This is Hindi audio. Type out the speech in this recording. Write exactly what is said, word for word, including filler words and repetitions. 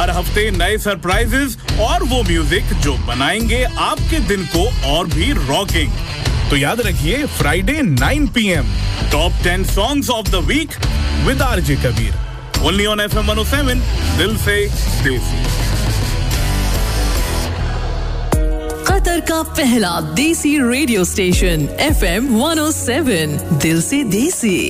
हर हफ्ते नए सरप्राइजेस और वो म्यूजिक जो बनाएंगे आपके दिन को और भी रॉकिंग। तो याद रखिए Friday nine P M top ten songs of the week with RJ Kabir only on F M one O seven दिल से देसी। कतर का पहला देसी radio station F M one O seven दिल से देसी।